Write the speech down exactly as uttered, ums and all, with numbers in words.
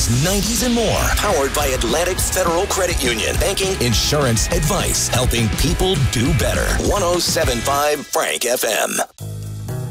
eighties, nineties, and more. Powered by Atlantic Federal Credit Union. Banking, insurance, advice, helping people do better. one oh seven point five Frank F M.